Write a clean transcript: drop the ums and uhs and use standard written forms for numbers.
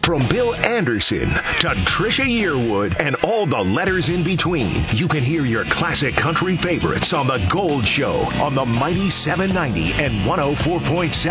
From Bill Anderson to Trisha Yearwood and all the letters in between, you can hear your classic country favorites on The Gold Show on the Mighty 790 and 104.7